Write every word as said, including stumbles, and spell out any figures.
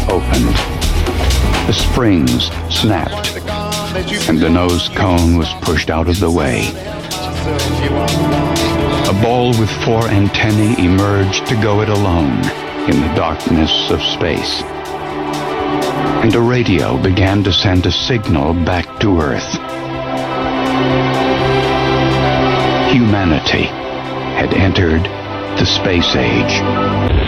opened. The springs snapped, and the nose cone was pushed out of the way. A ball with four antennae emerged to go it alone in the darkness of space. And a radio began to send a signal back to Earth. Humanity had entered the space age.